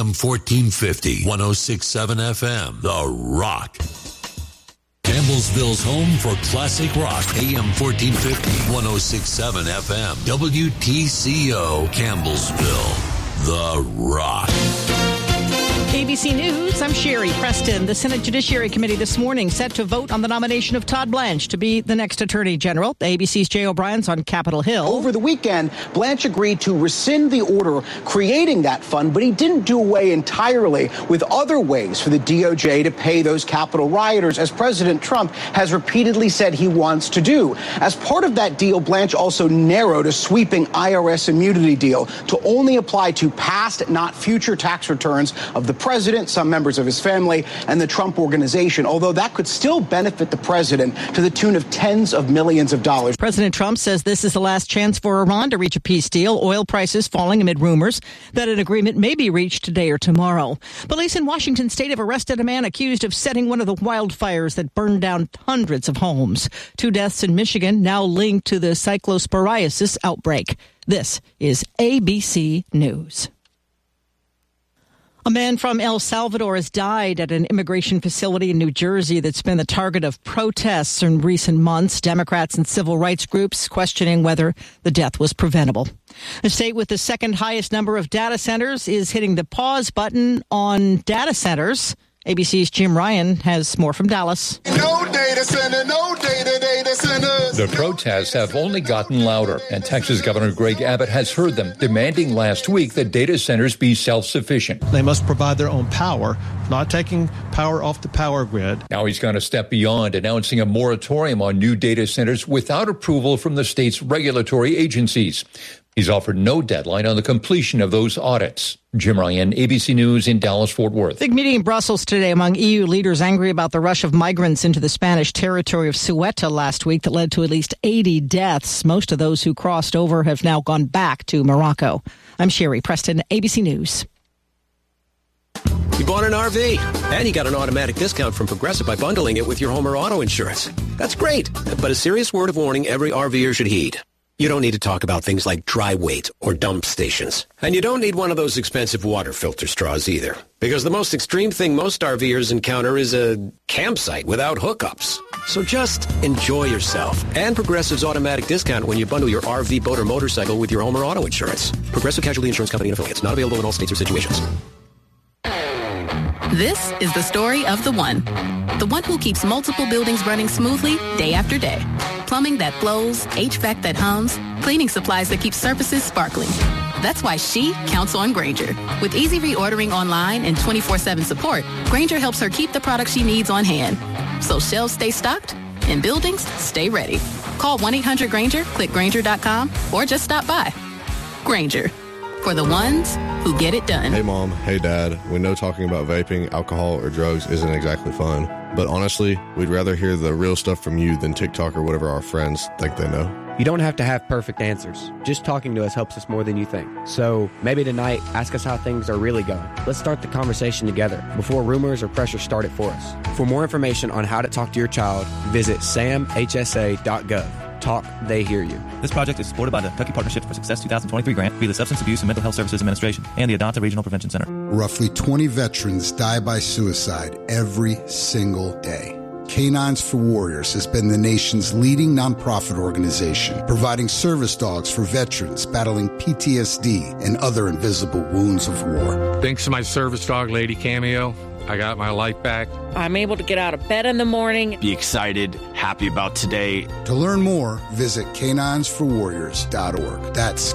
AM 1450, 106.7 FM, The Rock. Campbellsville's home for classic rock. AM 1450, 106.7 FM, WTCO, Campbellsville, The Rock. ABC News, I'm Sherry Preston. The Senate Judiciary Committee this morning set to vote on the nomination of Todd Blanche to be the next Attorney General. ABC's Jay O'Brien's on Capitol Hill. Over the weekend, Blanche agreed to rescind the order creating that fund, but he didn't do away entirely with other ways for the DOJ to pay those Capitol rioters, as President Trump has repeatedly said he wants to do. As part of that deal, Blanche also narrowed a sweeping IRS immunity deal to only apply to past, not future tax returns of the president, some members of his family, and the Trump Organization, although that could still benefit the president to the tune of tens of millions of dollars. President Trump says this is the last chance for Iran to reach a peace deal, oil prices falling amid rumors that an agreement may be reached today or tomorrow. Police in Washington state have arrested a man accused of setting one of the wildfires that burned down hundreds of homes. 2 deaths in Michigan now linked to the cyclosporiasis outbreak. This is ABC News. A man from El Salvador has died at an immigration facility in New Jersey that's been the target of protests in recent months. Democrats and civil rights groups questioning whether the death was preventable. The state with the second highest number of data centers is hitting the pause button on data centers. ABC's Jim Ryan has more from Dallas. No data center, no data center. The protests have only gotten louder, and Texas Governor Greg Abbott has heard them, demanding last week that data centers be self-sufficient. They must provide their own power, not taking power off the power grid. Now he's gone a step beyond, announcing a moratorium on new data centers without approval from the state's regulatory agencies. He's offered no deadline on the completion of those audits. Jim Ryan, ABC News in Dallas-Fort Worth. Big meeting in Brussels today among EU leaders angry about the rush of migrants into the Spanish territory of Ceuta last week that led to at least 80 deaths. Most of those who crossed over have now gone back to Morocco. I'm Sherry Preston, ABC News. You bought an RV, and you got an automatic discount from Progressive by bundling it with your home or auto insurance. That's great, but a serious word of warning every RVer should heed. You don't need to talk about things like dry weight or dump stations. And you don't need one of those expensive water filter straws either. Because the most extreme thing most RVers encounter is a campsite without hookups. So just enjoy yourself. And Progressive's automatic discount when you bundle your RV, boat, or motorcycle with your home or auto insurance. Progressive Casualty Insurance Company and affiliates. Not available in all states or situations. This is the story of the one who keeps multiple buildings running smoothly day after day. Plumbing that flows, HVAC that hums, cleaning supplies that keep surfaces sparkling. That's why she counts on Grainger. With easy reordering online and 24/7 support, Grainger helps her keep the products she needs on hand. So shelves stay stocked and buildings stay ready. Call 1-800-GRAINGER, click Grainger.com, or just stop by. Grainger, for the ones who get it done. Hey, Mom. Hey, Dad. We know talking about vaping, alcohol, or drugs isn't exactly fun. But honestly, we'd rather hear the real stuff from you than TikTok or whatever our friends think they know. You don't have to have perfect answers. Just talking to us helps us more than you think. So maybe tonight, ask us how things are really going. Let's start the conversation together before rumors or pressure start it for us. For more information on how to talk to your child, visit samhsa.gov. Talk, they hear you. This project is supported by the Kentucky Partnership for Success 2023 grant via the Substance Abuse and Mental Health Services Administration and the Adonta Regional Prevention Center. Roughly 20 veterans die by suicide every single day. Canines for Warriors has been the nation's leading nonprofit organization, providing service dogs for veterans battling PTSD and other invisible wounds of war. Thanks to my service dog, Lady Cameo, I got my life back. I'm able to get out of bed in the morning. Be excited, happy about today. To learn more, visit caninesforwarriors.org. That's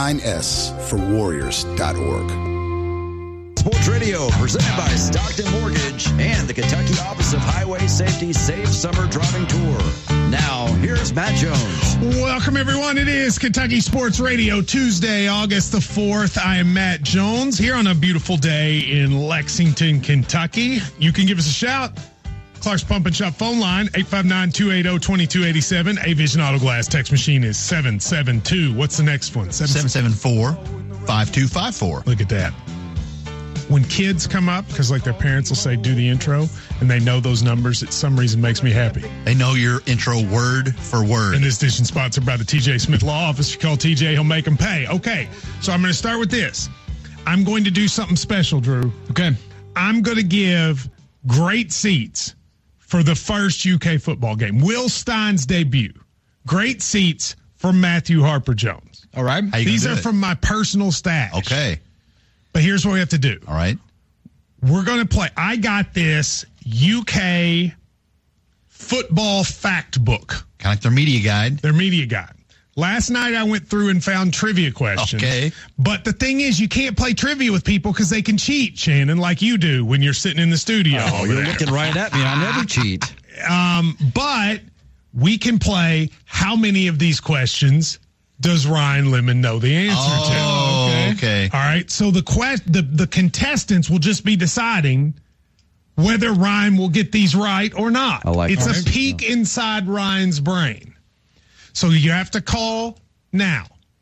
caninesforwarriors.org. Sports Radio, presented by Stockton Mortgage and the Kentucky Office of Highway Safety Safe Summer Driving Tour. Now, here's Matt Jones. Welcome, everyone. It is Kentucky Sports Radio, Tuesday, August the 4th. I am Matt Jones here on a beautiful day in Lexington, Kentucky. You can give us a shout. Clark's Pump and Shop phone line, 859-280-2287. A-Vision Auto Glass text machine is 772. What's the next one? 774-5254. Look at that. When kids come up, because like their parents will say, do the intro, and they know those numbers, it some reason makes me happy. They know your intro word for word. And this edition sponsored by the TJ Smith Law Office. If you call TJ, he'll make them pay. Okay, so I'm going to start with this. I'm going to do something special, Drew. Okay. I'm going to give great seats for the first UK football game. Will Stein's debut. Great seats for Matthew Harper-Jones. All right. These are from my personal stash. Okay. But here's what we have to do. All right. We're going to play. I got this UK football fact book. Kind of like their media guide. Their media guide. Last night I went through and found trivia questions. Okay. But the thing is, you can't play trivia with people because they can cheat, Shannon, like you do when you're sitting in the studio. Oh, you're looking right at me. I never cheat. But we can play how many of these questions does Ryan Lemon know the answer to? Oh, okay. All right. So the contestants will just be deciding whether Ryan will get these right or not. I like it's that. a peek inside Ryan's brain. So you have to call now.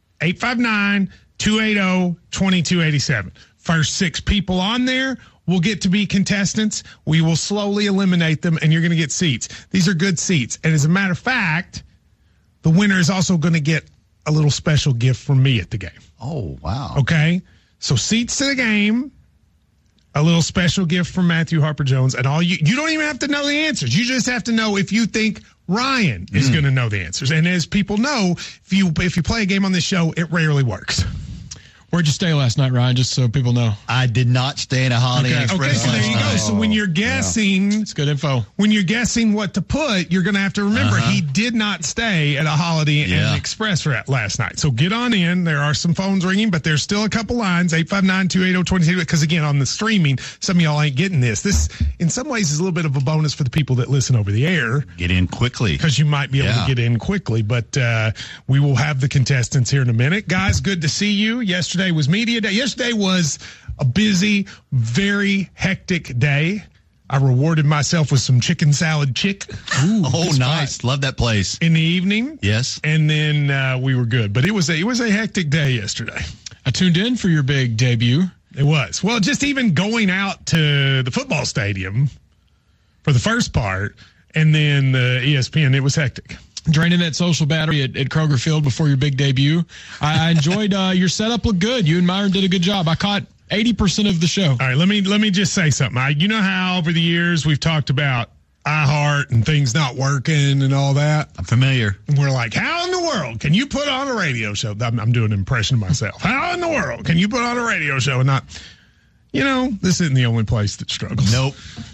859-280-2287. First 6 people on there will get to be contestants. We will slowly eliminate them, and you're going to get seats. These are good seats. And as a matter of fact, the winner is also going to get a little special gift from me at the game. Oh, wow. Okay? So seats to the game, a little special gift from Matthew Harper-Jones, and all you don't even have to know the answers. You just have to know if you think Ryan is going to know the answers. And as people know, if you play a game on this show, it rarely works. Where'd you stay last night, Ryan, just so people know? I did not stay in a Holiday Inn Express. Okay, so there you go. So when you're guessing... It's good info. When you're guessing what to put, you're going to have to remember he did not stay at a Holiday Inn Express last night. So get on in. There are some phones ringing, but there's still a couple lines, 859-280-22. Because, again, on the streaming, some of y'all ain't getting this. This, in some ways, is a little bit of a bonus for the people that listen over the air. Get in quickly. Because you might be able to get in quickly. But we will have the contestants here in a minute. Guys, good to see you. Yesterday was media day. Yesterday was a busy, very hectic day. I rewarded myself with some chicken salad chick. Ooh, nice. Love that place. In the evening. Yes. And then we were good. But it was a hectic day yesterday. I tuned in for your big debut. It was. Well, just even going out to the football stadium for the first part and then the ESPN, it was hectic. Draining that social battery at Kroger Field before your big debut. I enjoyed your setup. Looked good. You and Myron did a good job. I caught 80% of the show. All right, let me just say something. You know how over the years we've talked about iHeart and things not working and all that? I'm familiar. And we're like, how in the world can you put on a radio show? I'm doing an impression of myself. How in the world can you put on a radio show and not, this isn't the only place that struggles. Nope.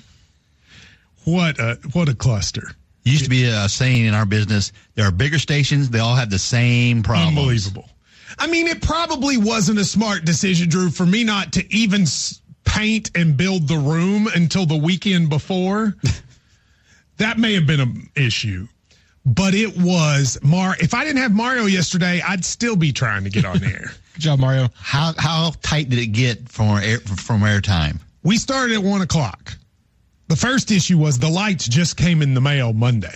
What a cluster. Used to be a saying in our business, there are bigger stations, they all have the same problems. Unbelievable. I mean, it probably wasn't a smart decision, Drew, for me not to even paint and build the room until the weekend before. That may have been an issue. But it was, if I didn't have Mario yesterday, I'd still be trying to get on the air. Good job, Mario. How tight did it get from airtime? We started at 1 o'clock. The first issue was the lights just came in the mail Monday.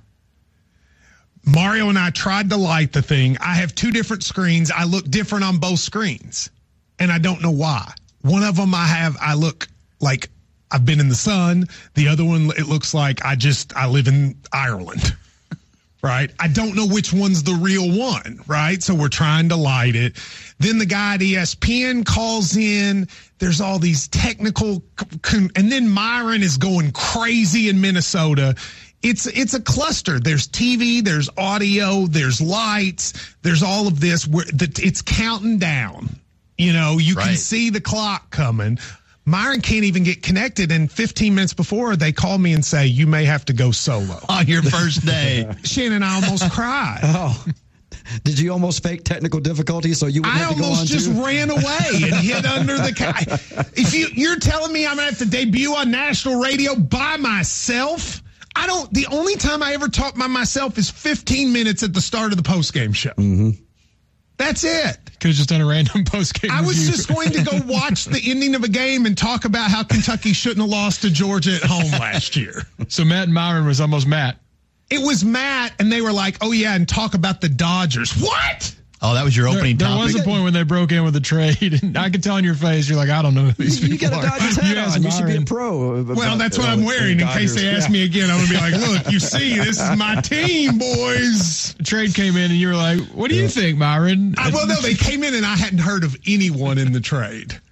Mario and I tried to light the thing. I have 2 different screens. I look different on both screens, and I don't know why. One of them I look like I've been in the sun. The other one, it looks like I live in Ireland, right? I don't know which one's the real one, right? So we're trying to light it. Then the guy at ESPN calls in. There's all these technical, and then Myron is going crazy in Minnesota. It's a cluster. There's TV, there's audio, there's lights, there's all of this. It's counting down. You can see the clock coming. Myron can't even get connected, and 15 minutes before, they call me and say, you may have to go solo. On your first day. Shannon, I almost cried. Oh. Did you almost fake technical difficulties so you wouldn't have to go on? I almost just ran away and hid under the couch. If you're telling me I'm going to have to debut on national radio by myself, the only time I ever talk by myself is 15 minutes at the start of the postgame show. Mm-hmm. That's it. Could have just done a random postgame I was review. just going to go watch the ending of a game and talk about how Kentucky shouldn't have lost to Georgia at home last year. So Matt and Myron was almost Matt. It was Matt, and they were like, oh, yeah, and talk about the Dodgers. What? Oh, that was your opening topic? There was a point when they broke in with a trade, and I could tell on your face, you're like, I don't know who these people are. You got a Dodgers hat on. You should be a pro. Well, that's what I'm wearing. In case they ask me again, I'm going to be like, look, you see, this is my team, boys. The trade came in, and you were like, what do you think, Myron? Well, no, they came in, and I hadn't heard of anyone in the trade.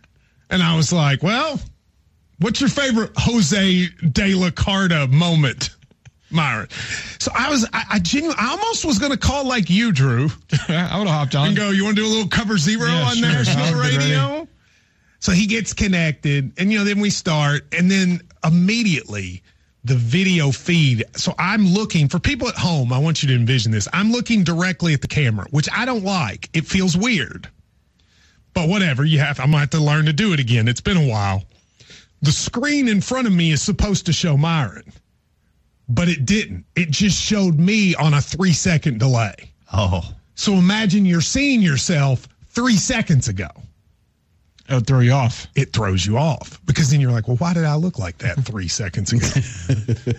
And I was like, well, what's your favorite Jose De La Carta moment, Myron? So I genuinely, I almost was going to call like you, Drew. I would have hopped on. And go, you want to do a little cover zero on national radio? So he gets connected, and, then we start, and then immediately the video feed. So I'm looking, for people at home, I want you to envision this. I'm looking directly at the camera, which I don't like. It feels weird. But whatever, I'm going to have to learn to do it again. It's been a while. The screen in front of me is supposed to show Myron, but it didn't. It just showed me on a 3-second delay. Oh. So imagine you're seeing yourself 3 seconds ago. It'll throw you off. It throws you off, because then you're like, well, why did I look like that 3 seconds ago?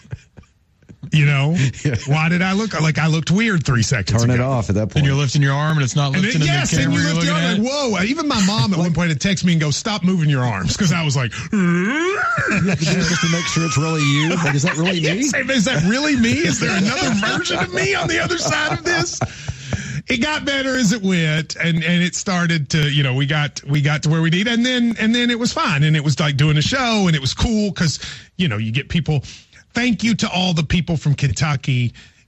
Why did I look like I looked weird 3 seconds Turn ago? it off at that point. And you're lifting your arm, and it's not lifting in the camera. And you you're lift your looking arm at. like, whoa. Even my mom at one point had text me and go, stop moving your arms, because I was like, Just to make sure it's really you. Like, is that really me? Is that really me? Is there another version of me on the other side of this? It got better as it went, and it started to, we got to where we need, and then it was fine, and it was like doing a show, and it was cool because, you get people. Thank you to all the people from Kentucky.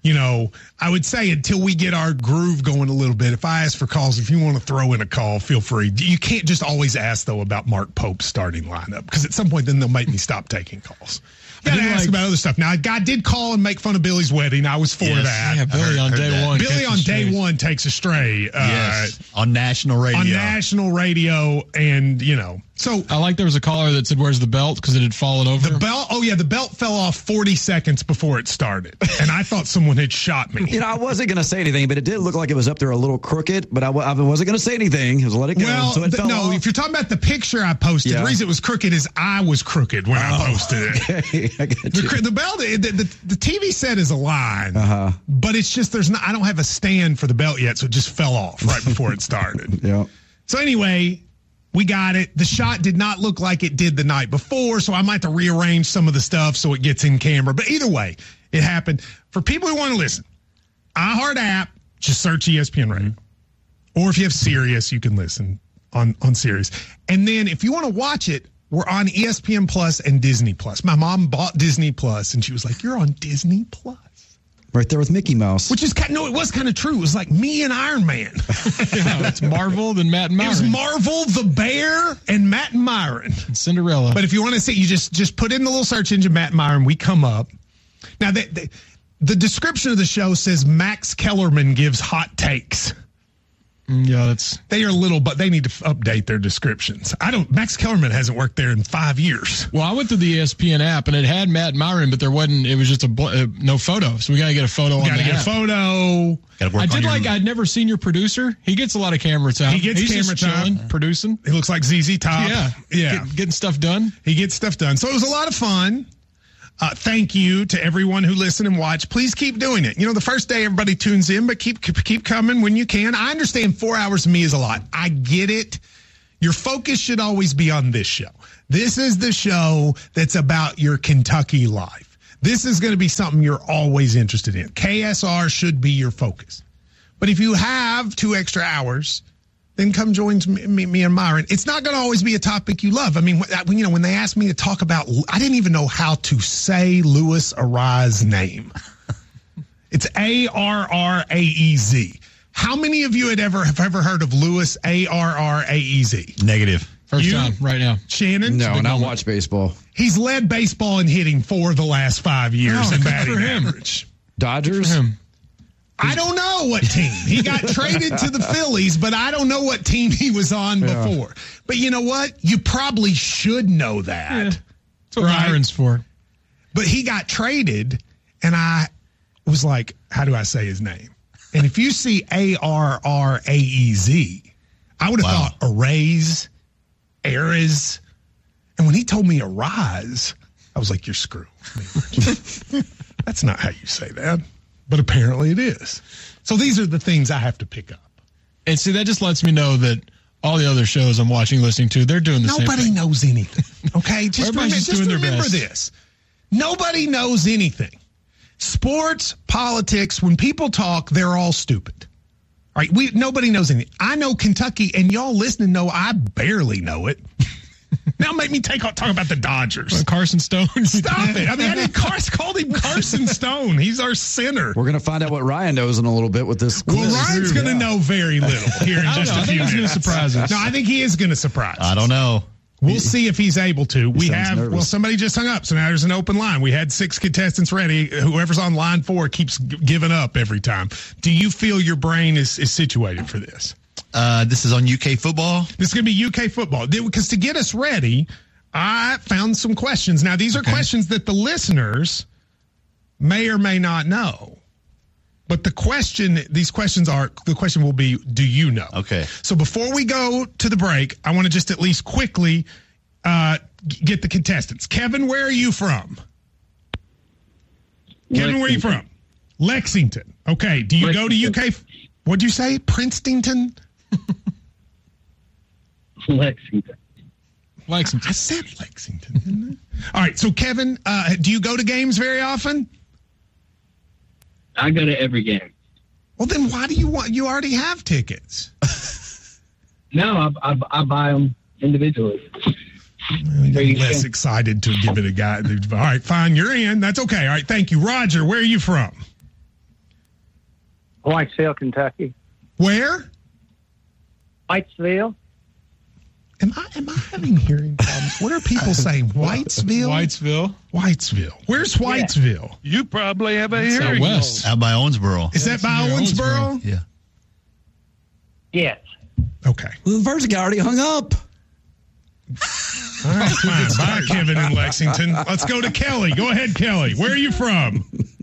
I would say until we get our groove going a little bit, if I ask for calls, if you want to throw in a call, feel free. You can't just always ask, though, about Mark Pope's starting lineup, because at some point then they'll make me stop taking calls. You got to ask about other stuff. Now, God did call and make fun of Billy's wedding. I was for that. Yeah, Billy on day one. Billy on day one takes a stray. On national radio. On national radio, and, So I like there was a caller that said, where's the belt? Because it had fallen over. The belt, the belt fell off 40 seconds before it started. And I thought someone had shot me. I wasn't going to say anything, but it did look like it was up there a little crooked, but I wasn't going to say anything. I was let it go. Well, so it fell off. If you're talking about the picture I posted, the reason it was crooked is I was crooked when I posted it. Okay, I get you. The belt, the TV set is a line, but it's just, I don't have a stand for the belt yet, so it just fell off right before it started. Yeah. So anyway, we got it. The shot did not look like it did the night before, so I might have to rearrange some of the stuff so it gets in camera. But either way, it happened. For people who want to listen, iHeart app, just search ESPN Radio. Or if you have Sirius, you can listen on Sirius. And then if you want to watch it, we're on ESPN Plus and Disney Plus. My mom bought Disney Plus, and she was like, you're on Disney Plus. Right there with Mickey Mouse. Which is it was kind of true. It was like me and Iron Man. That's Marvel, then Matt and Myron. It was Marvel, the Bear, and Matt and Myron. And Cinderella. But if you want to see, you just put in the little search engine, Matt and Myron, we come up. Now, the description of the show says Max Kellerman gives hot takes. Yeah, they are little, but they need to update their descriptions. Max Kellerman hasn't worked there in 5 years. Well, I went through the ESPN app, and it had Matt and Myron, but it was just no photo. So we got to get a photo on the app. Got to get a photo. I'd never seen your producer. He gets a lot of camera time. He's camera time. Producing. He looks like ZZ Top. Yeah. Getting stuff done. He gets stuff done. So it was a lot of fun. Thank you to everyone who listened and watched. Please keep doing it. The first day everybody tunes in, but keep coming when you can. I understand 4 hours to me is a lot. I get it. Your focus should always be on this show. This is the show that's about your Kentucky life. This is going to be something you're always interested in. KSR should be your focus. But if you have 2 extra hours, then come join me and Myron. It's not going to always be a topic you love. I mean, when they asked me to talk about, I didn't even know how to say Luis Arraez's name. It's Arraez. How many of you have ever heard of Luis Arraez? Negative. First time right now. Shannon? No, and I watch baseball. He's led baseball in hitting for the last 5 years in batting average. Dodgers? For him. I don't know what team. He got traded to the Phillies, but I don't know what team he was on before. But you know what? You probably should know that. Yeah. That's what Myron's for. But he got traded, and I was like, how do I say his name? And if you see Arraez, I would have thought Arraez, Ares. And when he told me Arraez, I was like, you're screwed. That's not how you say that. But apparently it is. So these are the things I have to pick up. And see, that just lets me know that all the other shows I'm watching, listening to, they're doing the same thing. Nobody knows anything. Okay? Just remember this. Nobody knows anything. Sports, politics, when people talk, they're all stupid. All right? Nobody knows anything. I know Kentucky, and y'all listening know I barely know it. Now make me talk about the Dodgers. Carson Stone. Stop it. I mean, called him Carson Stone. He's our center. We're going to find out what Ryan knows in a little bit with this. Well, Ryan's going to know very little here in just a few minutes. He's going to surprise us. No, I think he is going to surprise us. I don't know. We'll see if he's able to. Somebody just hung up, so now there's an open line. We had 6 contestants ready. Whoever's on line 4 keeps giving up every time. Do you feel your brain is situated for this? This is on UK football? This is going to be UK football. Because to get us ready, I found some questions. Now, these are questions that the listeners may or may not know. But the question will be, do you know? Okay. So before we go to the break, I want to just at least quickly get the contestants. Kevin, where are you from? Kevin, where are you from? Lexington. Okay. Do you go to UK? What'd you say? Princeton? Lexington. I said Lexington, didn't I? All right. So Kevin, do you go to games very often? I go to every game. Well, then why do you already have tickets? No, I buy them individually. I'm less excited to give it a guy. All right, fine, you're in. That's okay. All right, thank you. Roger, where are you from? Whitesville, Kentucky. Where? Whitesville. Am I having hearing problems? What are people saying? Whitesville? Whitesville. Where's Whitesville? Yeah. You probably have a hearing. Out west. Out by Owensboro. Is that by Owensboro? Yeah. Yes. Okay. Well, the first guy already hung up. All right, fine. Bye, Kevin in Lexington. Let's go to Kelly. Go ahead, Kelly. Where are you from?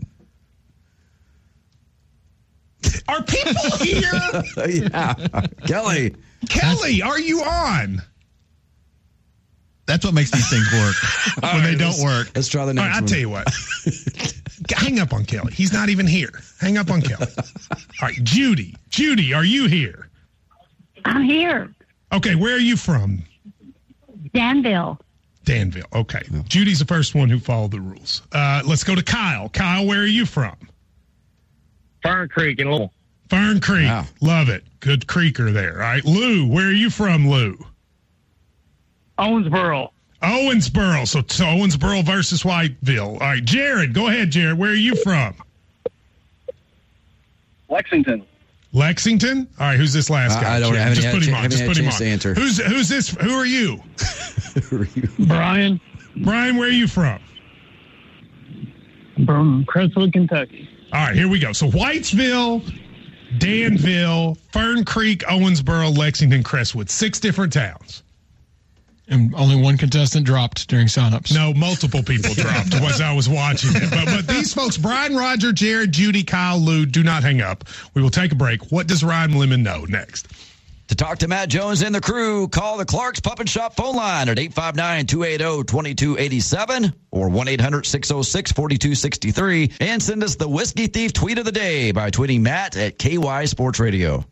Are people here? Yeah. Kelly. Kelly, are you on? That's what makes these things work when they don't work. Let's try the next one. I'll tell you what. Hang up on Kelly. He's not even here. Hang up on Kelly. All right, Judy. Judy, are you here? I'm here. Okay, where are you from? Danville. Danville. Okay. Judy's the first one who followed the rules. Let's go to Kyle. Kyle, where are you from? Fern Creek in Louisville. Fern Creek. Wow. Love it. Good creeker there. All right. Lou, where are you from, Lou? Owensboro. Owensboro. So Owensboro versus Whiteville. All right. Jared, go ahead, Jared. Where are you from? Lexington. Lexington? All right. Who's this last guy? I don't have Just put him on. Just put him on. Answer. Who's this? Who are you? Who are you? Brian. Brian, where are you from? From Crestwood, Kentucky. All right. Here we go. So Whitesville, Danville, Fern Creek, Owensboro, Lexington, Crestwood. 6 different towns. And only one contestant dropped during signups. No, multiple people dropped as I was watching it. But these folks, Brian, Roger, Jared, Judy, Kyle, Lou, do not hang up. We will take a break. What does Ryan Lemon know next? To talk to Matt Jones and the crew, call the Clark's Pup & Shop phone line at 859-280-2287 or 1-800-606-4263 and send us the Whiskey Thief tweet of the day by tweeting Matt at KY Sports Radio.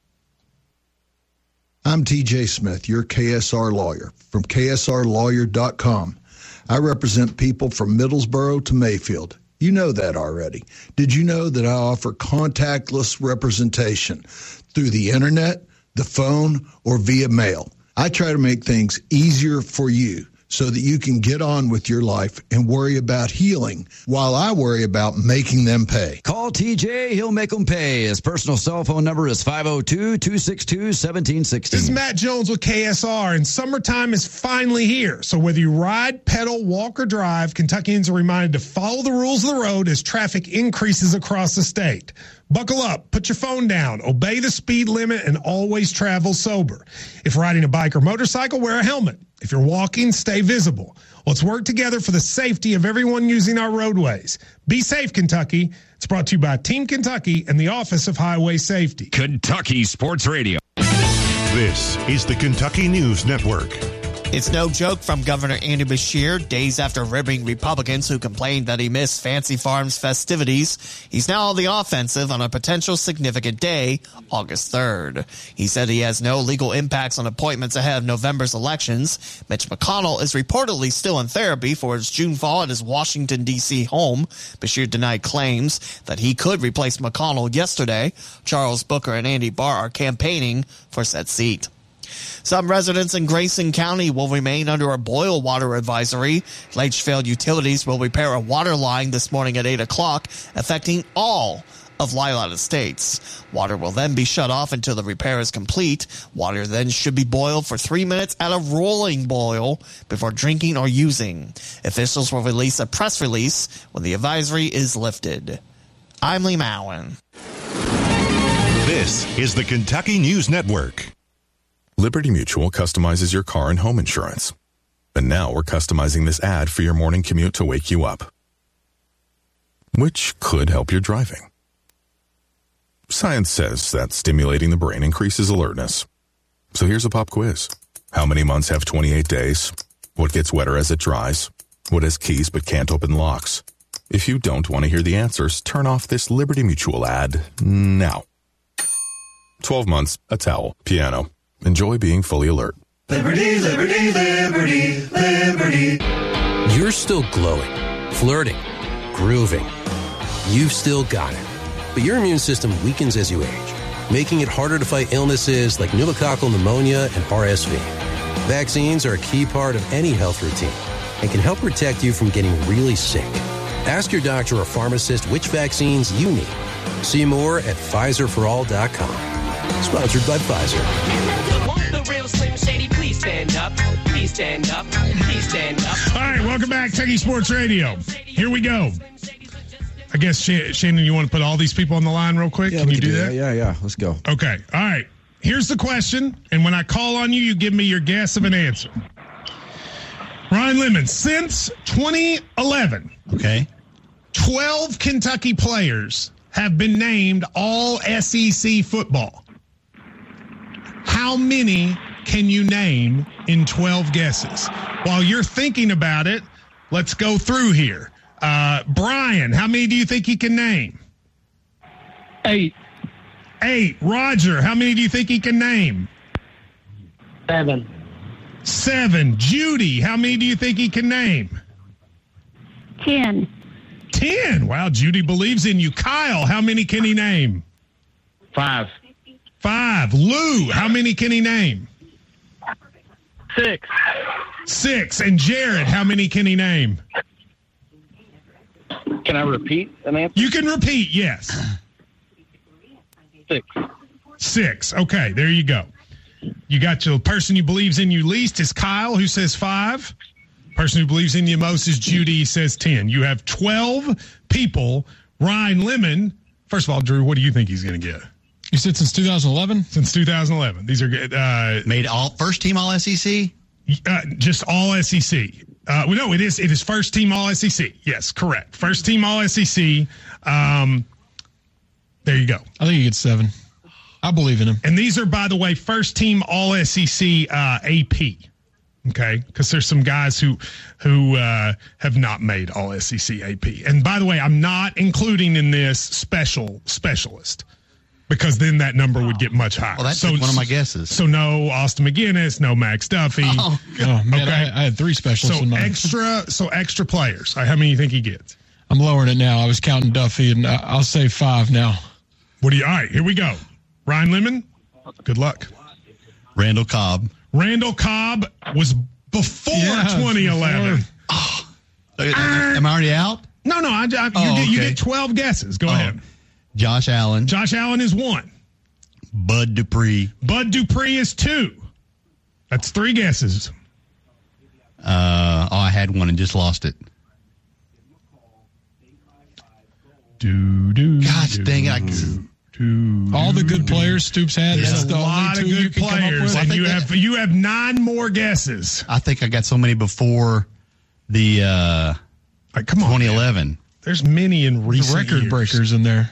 I'm TJ Smith, your KSR lawyer from KSRlawyer.com. I represent people from Middlesboro to Mayfield. You know that already. Did you know that I offer contactless representation through the internet, the phone, or via mail? I try to make things easier for you so that you can get on with your life and worry about healing while I worry about making them pay. Call TJ. He'll make them pay. His personal cell phone number is 502-262-1760. This is Matt Jones with KSR, and summertime is finally here. So whether you ride, pedal, walk, or drive, Kentuckians are reminded to follow the rules of the road as traffic increases across the state. Buckle up, put your phone down, obey the speed limit, and always travel sober. If riding a bike or motorcycle, wear a helmet. If you're walking, stay visible. Let's work together for the safety of everyone using our roadways. Be safe, Kentucky. It's brought to you by Team Kentucky and the Office of Highway Safety. Kentucky Sports Radio. This is the Kentucky News Network. It's no joke from Governor Andy Beshear. Days after ribbing Republicans who complained that he missed Fancy Farms festivities, he's now on the offensive on a potential significant day, August 3rd. He said he has no legal impacts on appointments ahead of November's elections. Mitch McConnell is reportedly still in therapy for his June fall at his Washington, D.C. home. Beshear denied claims that he could replace McConnell yesterday. Charles Booker and Andy Barr are campaigning for said seat. Some residents in Grayson County will remain under a boil water advisory. Litchfield Utilities will repair a water line this morning at 8 o'clock, affecting all of Lilac Estates. Water will then be shut off until the repair is complete. Water then should be boiled for 3 minutes at a rolling boil before drinking or using. Officials will release a press release when the advisory is lifted. I'm Lee Mowen. This is the Kentucky News Network. Liberty Mutual customizes your car and home insurance. And now we're customizing this ad for your morning commute to wake you up, which could help your driving. Science says that stimulating the brain increases alertness. So here's a pop quiz. How many months have 28 days? What gets wetter as it dries? What has keys but can't open locks? If you don't want to hear the answers, turn off this Liberty Mutual ad now. 12 months, a towel, piano. Enjoy being fully alert. Liberty, liberty, liberty, liberty. You're still glowing, flirting, grooving. You've still got it. But your immune system weakens as you age, making it harder to fight illnesses like pneumococcal pneumonia and RSV. Vaccines are a key part of any health routine and can help protect you from getting really sick. Ask your doctor or pharmacist which vaccines you need. See more at PfizerForAll.com. Sponsored by Pfizer. Want the real Slim Shady? Please stand up. Please stand up. Please stand up. All right, welcome back, Kentucky Sports Radio. Here we go. I guess, Shannon, you want to put all these people on the line real quick? Yeah, Can you do that? Yeah. Let's go. Okay. All right. Here's the question, and when I call on you, you give me your guess of an answer. Ryan Lemon, since 2011, okay, 12 Kentucky players have been named all SEC football. How many can you name in 12 guesses? While you're thinking about it, let's go through here. Brian, how many do you think he can name? 8. Roger, how many do you think he can name? 7. 7. Judy, how many do you think he can name? 10. 10. Wow, Judy believes in you. Kyle, how many can he name? 5. 5. Lou, how many can he name? 6. 6. And Jared, how many can he name? Can I repeat an answer? You can repeat, yes. 6. 6. Okay, there you go. You got your person who believes in you least is Kyle, who says 5. Person who believes in you most is Judy, says 10. You have 12 people. Ryan Lemon. First of all, Drew, what do you think he's going to get? You said since 2011? Since 2011. These are good. Made all first team all SEC? Just all SEC. No, it is first team all SEC. Yes, correct. First team all SEC. There you go. I think he gets 7. I believe in him. And these are, by the way, first team all SEC AP. Okay, because there's some guys who have not made all SEC AP. And by the way, I'm not including in this specialist, because then that number would get much higher. Well, that's one of my guesses. So no Austin McGinnis, no Max Duffy. Oh man, okay. I had 3 specialists in mind. Extra players. How many do you think he gets? I'm lowering it now. I was counting Duffy, and I'll say 5 now. All right, here we go. Ryan Lemon, good luck. Randall Cobb. Randall Cobb was before 2011. Before. Am I already out? No. You get 12 guesses. Go ahead. Josh Allen. Josh Allen is 1. Bud Dupree. Bud Dupree is 2. That's 3 guesses. I had one and just lost it. Gosh dang it. All the good players Stoops had. There's a lot of good players, and you have 9 more guesses. I think I got so many before the 2011. Man. There's many in recent record years. breakers in there.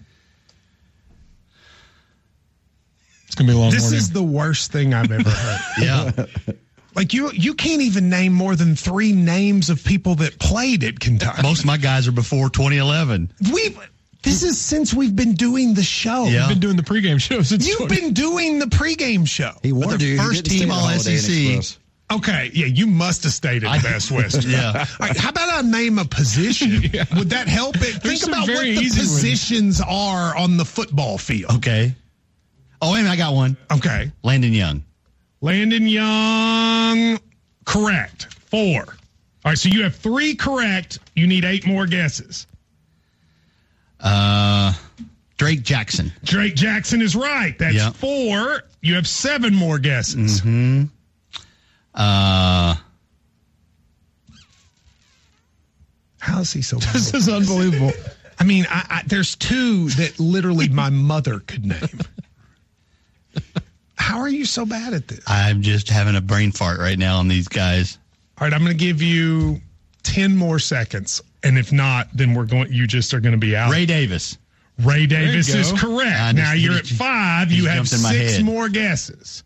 It's gonna be a long morning. This is the worst thing I've ever heard. Yeah. Like you can't even name more than 3 names of people that played at Kentucky. Most of my guys are before 2011. This is since we've been doing the show. Yeah. We've been doing the pregame show since. You've been doing the pregame show. He warned you. First team all SEC. Okay, yeah, you must have stayed at Best Western. Yeah. All right, how about I name a position? Yeah. Would that help it? Think about what the positions are on the football field. Okay. Oh, wait a minute, I got one. Okay. Landon Young. Landon Young, correct. 4. All right, so you have 3 correct. You need 8 more guesses. Drake Jackson. Drake Jackson is right. That's 4. You have 7 more guesses. Mm-hmm. How is he so bad? This is unbelievable. I mean, there's 2 that literally my mother could name. How are you so bad at this? I'm just having a brain fart right now on these guys. All right, I'm going to give you 10 more seconds. And if not, then you just are going to be out. Ray Davis. Ray Davis is correct. Now you're at 5. You have 6 more guesses.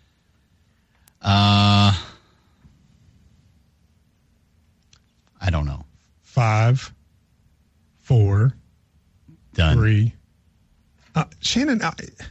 I don't know. 5, 4, done. 3. Shannon.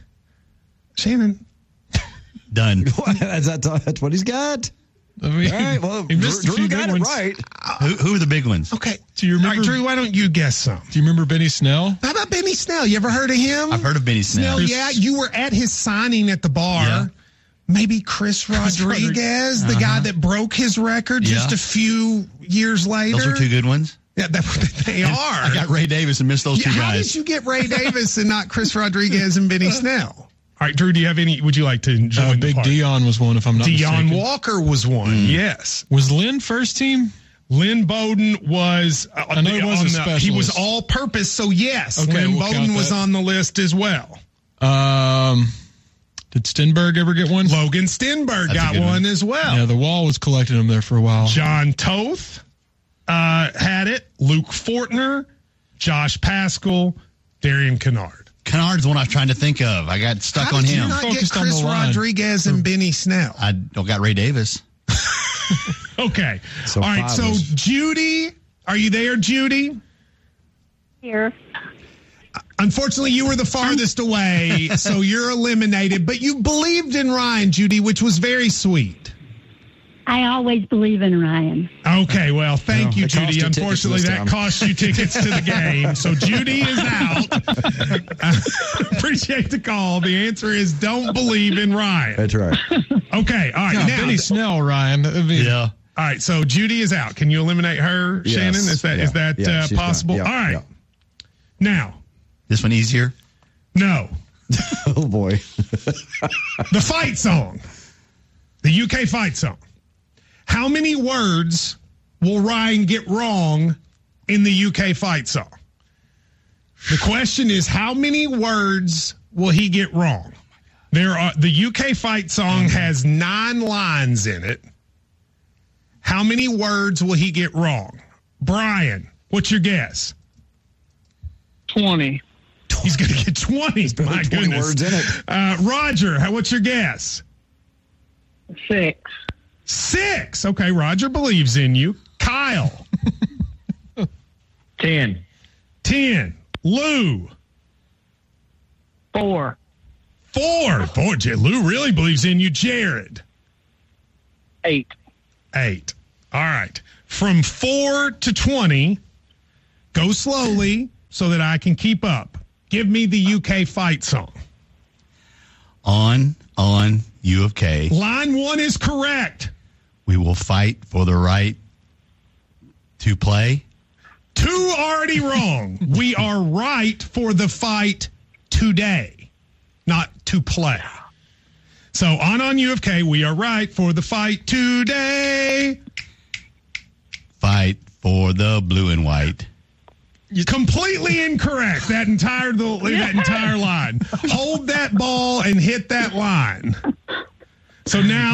Done. That's what he's got. I mean, all right, well, he missed a few Drew got good it ones. right. Who are the big ones? Okay. Do you remember? All right, Drew, why don't you guess some? Do you remember Benny Snell? How about Benny Snell? You ever heard of him? I've heard of Benny Snell. Yeah, you were at his signing at the bar. Yeah. Maybe Chris Rodriguez, the guy that broke his record just a few years later. Those are 2 good ones. Yeah, they are. I got Ray Davis and missed those 2 guys. How did you get Ray Davis and not Chris Rodriguez and Benny Snell? All right, Drew, do you have any? Would you like to join Big Dion was one, if I'm not mistaken. Dion Walker was one, yes. Was Lynn first team? Lynn Bowden was. I know he was a specialist. He was all purpose, so yes, Okay, Lynn we'll Bowden count was that. on the list as well. Did Stenberg ever get one? Logan Stenberg got one as well. Yeah, the Wall was collecting them there for a while. John Toth had it. Luke Fortner, Josh Pascal, Darian Kennard. Kennard's the one I was trying to think of. I got stuck on him. How did you not get Chris Rodriguez and Benny Snell? I got Ray Davis. Okay. So all right, so Judy, are you there, Judy? Here. Unfortunately, you were the farthest away, so you're eliminated. But you believed in Ryan, Judy, which was very sweet. I always believe in Ryan. Okay, well, thank you, it cost Judy. you tickets Unfortunately, this that time. cost you tickets to the game. So Judy is out. Appreciate the call. The answer is don't believe in Ryan. That's right. Okay, all right. Yeah, now, Benny Snell, Ryan. I mean, Yeah. all right, so Judy is out. Can you eliminate her, Yes. Shannon? Is that Yeah, she's possible? gone. Yeah, all right. yeah. Now, This one easier? no. Oh, boy. The fight song. The UK fight song. How many words will Ryan get wrong in the UK fight song? The question is, how many words will he get wrong? The UK fight song has 9 lines in it. How many words will he get wrong? Brian, what's your guess? 20. He's going to get 20. My 20 goodness. words in it. Roger, what's your guess? 6. 6. Okay, Roger believes in you. Kyle. 10. 10. Lou. 4. 4. Boy, Lou really believes in you. Jared. 8. 8. All right. From 4 to 20, go slowly so that I can keep up. Give me the UK fight song. On U of K. Line 1 is correct. We will fight for the right to play. 2 already wrong. We are right for the fight today, not to play. So on U of K, we are right for the fight today. Fight for the blue and white. Completely incorrect. That entire line. Hold that ball and hit that line. So now